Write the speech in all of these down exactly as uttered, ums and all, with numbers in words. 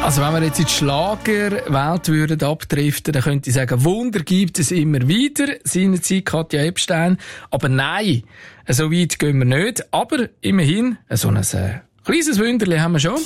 Also wenn wir jetzt in die Schlagerwelt würden abdriften, dann könnte ich sagen, Wunder gibt es immer wieder. Seinerzeit Katja Epstein. Aber nein, so weit gehen wir nicht. Aber immerhin, so ein äh, kleines Wunderli haben wir schon.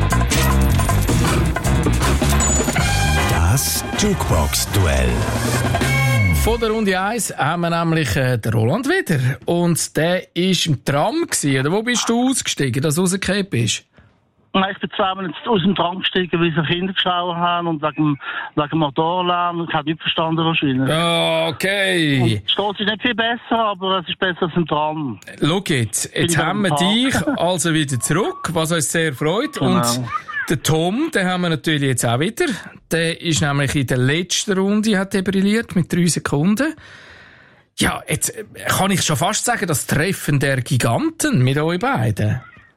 Das Jukebox-Duell. Von der Runde eins haben wir nämlich äh, den Roland wieder. Und der war im Tram gewesen. Oder wo bist du ausgestiegen, dass du rausgefallen bist? Nein, ich bin zweimal jetzt aus dem Tram gestiegen, weil sie Kinder geschaut haben und wegen, wegen dem Motorlärm. Ich habe nicht verstanden wahrscheinlich. Okay. Es steht sich nicht viel besser, aber es ist besser als im Tram. Schau jetzt, jetzt haben wir dich also wieder zurück, was uns sehr freut. Genau. Und den Tom, den haben wir natürlich jetzt auch wieder. Der ist nämlich in der letzten Runde, hat er brilliert, mit drei Sekunden. Ja, jetzt kann ich schon fast sagen, das Treffen der Giganten mit euch beiden.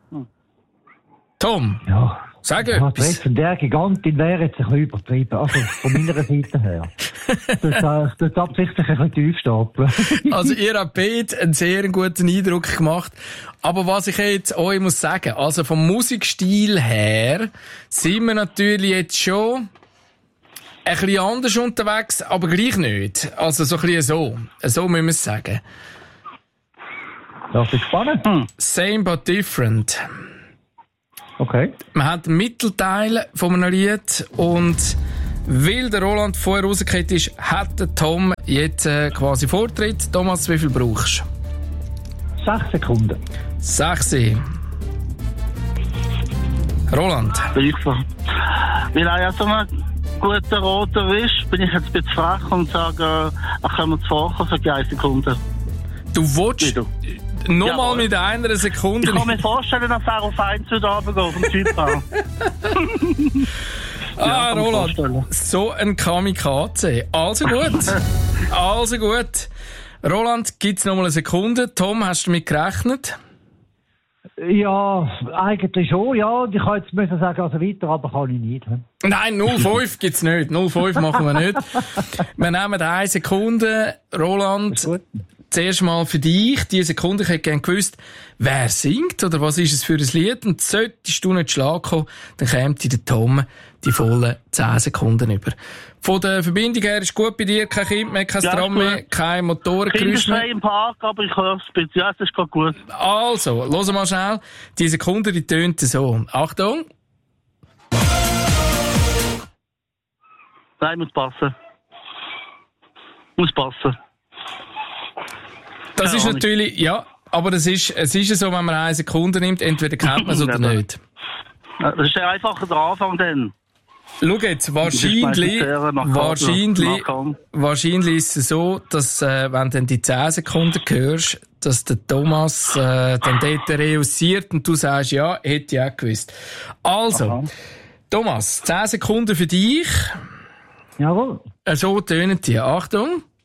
Tom, ja. Sag ja, etwas. Treffen der Gigantin wäre jetzt ein bisschen übertrieben. Also von meiner Seite her. Das tut absichtlich ein bisschen tief stapeln. Also ihr habt beide einen sehr guten Eindruck gemacht. Aber was ich jetzt euch muss sagen, also vom Musikstil her sind wir natürlich jetzt schon ein bisschen anders unterwegs, aber gleich nicht. Also so ein bisschen so. So müssen wir es sagen. Das ist spannend. Hm. Same but different. Okay. Man hat einen Mittelteil von einem Lied und weil der Roland vorher rausgekehrt ist, hat der Tom jetzt äh, quasi Vortritt. Thomas, wie viel brauchst du? Sechs Sekunden. Sechs. Roland. Weil er ja so ein guter Roter ist, bin ich jetzt ein bisschen frech und sage, ach, können wir zuvor für eine Sekunde. Du willst nochmal mit einer Sekunde... Ich kann mir vorstellen, dass er auf eins wieder runtergeht, vom Typ an. Ah, ja, Roland, so ein Kamikaze. Also gut. Also gut. Roland, gibt's noch mal eine Sekunde. Tom, hast du damit gerechnet? Ja, eigentlich schon, ja. Ich kann jetzt müssen sagen, also weiter, aber kann ich nicht. He? Nein, null Komma fünf gibt's nicht. null Komma fünf machen wir nicht. Wir nehmen eine Sekunde. Roland, zuerst mal für dich. Diese Sekunde, ich hätte gerne gewusst, wer singt oder was ist es für ein Lied. Und solltest du nicht schlagen kommen, dann käme dir der Tom die vollen zehn Sekunden über. Von der Verbindung her ist gut bei dir, kein Kind mehr, kein ja, Tram mehr, kein Motorengeräusch mehr. Ich bin im Park, aber ich höre es bitte. Ja, das ist gerade gut. Also, hören wir mal schnell. Die Sekunde, die tönt so. Achtung. Nein, muss passen. Muss passen. Das ja, ist natürlich, ja, aber das ist, es ist ja so, wenn man eine Sekunde nimmt, entweder kennt man es oder ja, nicht. Das ist ja einfacher der Anfang dann. Schau jetzt, wahrscheinlich, wahrscheinlich, wahrscheinlich ist es so, dass, äh, wenn du dann die zehn Sekunden hörst, dass der Thomas, äh, dann dort reüssiert und du sagst, ja, hätte ich auch gewusst. Also, aha. Thomas, zehn Sekunden für dich. Jawohl. So tönen die. Achtung.